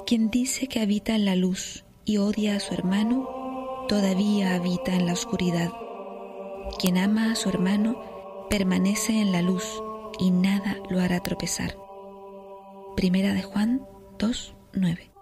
Quien dice que habita en la luz y odia a su hermano, todavía habita en la oscuridad. Quien ama a su hermano permanece en la luz y nada lo hará tropezar. Primera de Juan 2:9.